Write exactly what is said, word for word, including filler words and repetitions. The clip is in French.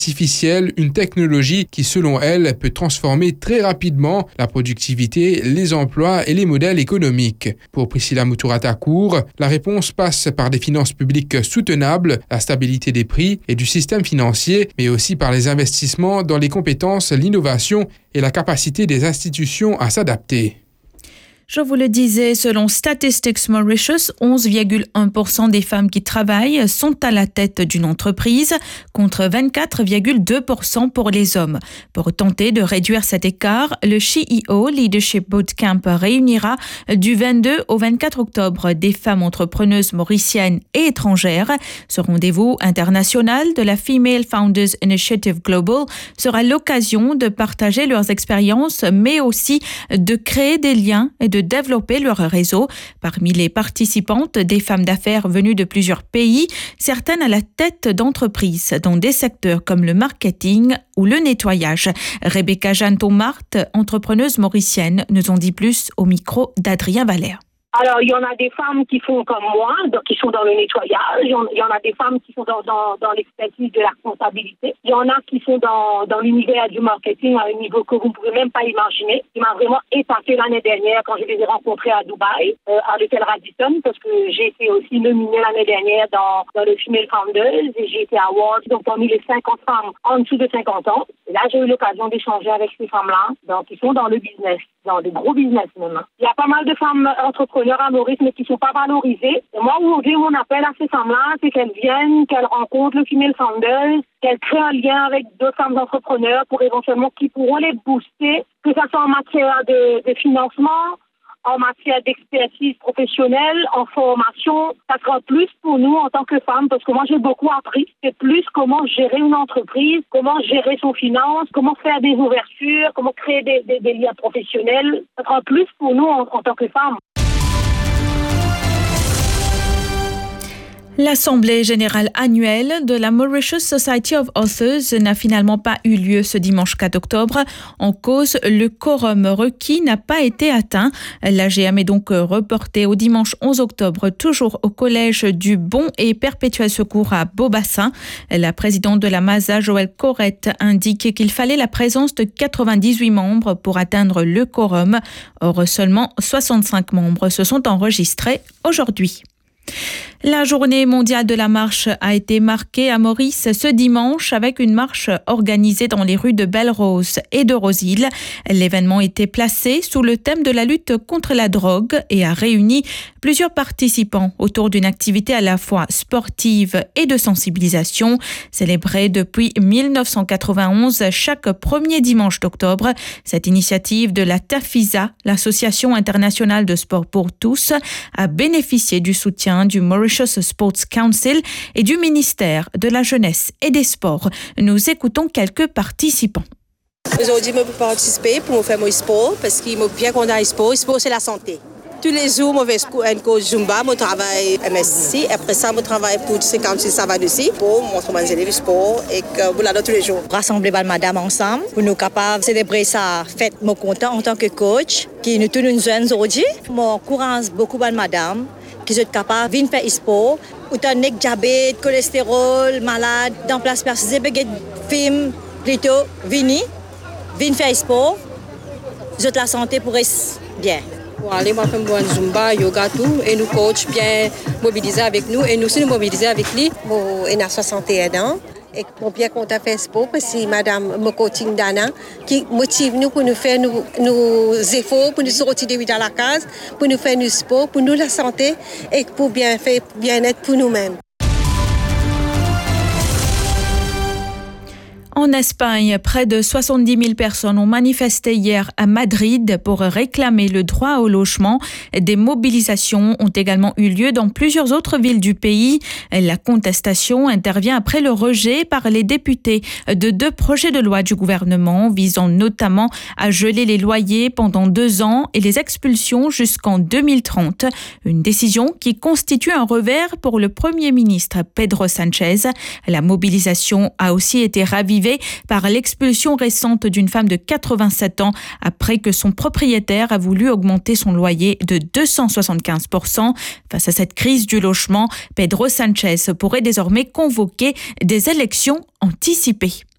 artificielle, une technologie qui, selon elle, peut transformer très rapidement la productivité, les emplois et les modèles économiques. Pour Priscilla Muturata-Cour, la réponse passe par des finances publiques soutenables, la stabilité des prix et du système financier, mais aussi par les investissements dans les compétences, l'innovation et la capacité des institutions à s'adapter. Je vous le disais, selon Statistics Mauritius, onze virgule un pour cent des femmes qui travaillent sont à la tête d'une entreprise, contre vingt-quatre virgule deux pour cent pour les hommes. Pour tenter de réduire cet écart, le C E O Leadership Bootcamp réunira du vingt-deux au vingt-quatre octobre des femmes entrepreneuses mauriciennes et étrangères. Ce rendez-vous international de la Female Founders Initiative Global sera l'occasion de partager leurs expériences, mais aussi de créer des liens et de développer leur réseau. Parmi les participantes, des femmes d'affaires venues de plusieurs pays, certaines à la tête d'entreprises dans des secteurs comme le marketing ou le nettoyage. Rebecca Jeanne-Thomart, entrepreneuse mauricienne, nous en dit plus au micro d'Adrien Valère. Alors, il y en a des femmes qui font comme moi, donc qui sont dans le nettoyage. Il y en, il y en a des femmes qui sont dans, dans, dans l'expertise de la responsabilité. Il y en a qui sont dans, dans l'univers du marketing à un niveau que vous ne pouvez même pas imaginer. Il m'a vraiment épaté l'année dernière quand je les ai rencontrées à Dubaï, euh, à l'hôtel Radisson, parce que j'ai été aussi nominée l'année dernière dans, dans le Female Founders et j'ai été award, donc parmi les cinquante femmes en dessous de cinquante ans. Et là, j'ai eu l'occasion d'échanger avec ces femmes-là, donc ils sont dans le business, dans des gros business même. Il y a pas mal de femmes entrepreneurs à Maurice, mais qui ne sont pas valorisées. Et moi, aujourd'hui, mon appel à ces femmes-là, c'est qu'elles viennent, qu'elles rencontrent le Female Founders, qu'elles créent un lien avec d'autres femmes entrepreneurs pour éventuellement qui pourront les booster, que ce soit en matière de, de financement, en matière d'expertise professionnelle, en formation. Ça sera plus pour nous en tant que femmes, parce que moi, j'ai beaucoup appris. C'est plus comment gérer une entreprise, comment gérer son finance, comment faire des ouvertures, comment créer des, des, des liens professionnels. Ça sera plus pour nous en, en tant que femmes. L'Assemblée générale annuelle de la Mauritius Society of Authors n'a finalement pas eu lieu ce dimanche quatre octobre. En cause, le quorum requis n'a pas été atteint. L'A G M est donc reportée au dimanche onze octobre, toujours au collège du Bon et Perpétuel Secours à Beaubassin. La présidente de la M A S A, Joëlle Corrette, indique qu'il fallait la présence de quatre-vingt-dix-huit membres pour atteindre le quorum. Or, seulement soixante-cinq membres se sont enregistrés aujourd'hui. La journée mondiale de la marche a été marquée à Maurice ce dimanche avec une marche organisée dans les rues de Belle-Rose et de Roseville. L'événement était placé sous le thème de la lutte contre la drogue et a réuni plusieurs participants autour d'une activité à la fois sportive et de sensibilisation. Célébrée depuis mille neuf cent quatre-vingt-onze chaque premier dimanche d'octobre, cette initiative de la TAFISA, l'Association internationale de sport pour tous, a bénéficié du soutien du Mauritius Sports Council et du ministère de la Jeunesse et des Sports. Nous écoutons quelques participants. Aujourd'hui, je peux participer pour faire mon sport parce qu'il m'a bien content du sport. Le sport, c'est la santé. Tous les jours, je fais un coach Zumba, je travaille M S C. Après ça, je travaille pour cinquante-six savades aussi pour montrer mes élèves sport et que vous l'avez tous les jours. Rassembler les madame ensemble pour nous capables de célébrer sa fête. Je suis content en tant que coach qui nous tous nous jeunes aujourd'hui. Je encourage beaucoup de madame qui sont capables de venir faire sport. Autant de diabète, cholestérol, malade, dans place personnelle, des films plutôt venir, venir faire sport. Vous la santé pour être bien. Pour aller moi faire un zumba, yoga tout et nous coach bien mobiliser avec nous et nous aussi nous mobiliser avec lui. Bon, il a soixante et un ans. Et pour bien qu'on a fait sport, parce que madame me coaching Dana, qui motive nous pour nous faire nos, nos efforts, pour nous sortir de dans la case, pour nous faire nos sport, pour nous la santé et pour bien faire bien-être pour nous-mêmes. En Espagne, près de soixante-dix mille personnes ont manifesté hier à Madrid pour réclamer le droit au logement. Des mobilisations ont également eu lieu dans plusieurs autres villes du pays. La contestation intervient après le rejet par les députés de deux projets de loi du gouvernement visant notamment à geler les loyers pendant deux ans et les expulsions jusqu'en deux mille trente. Une décision qui constitue un revers pour le Premier ministre Pedro Sánchez. La mobilisation a aussi été ravivée par l'expulsion récente d'une femme de quatre-vingt-sept ans après que son propriétaire a voulu augmenter son loyer de deux cent soixante-quinze pour cent. Face à cette crise du logement, Pedro Sánchez pourrait désormais convoquer des élections anticipées.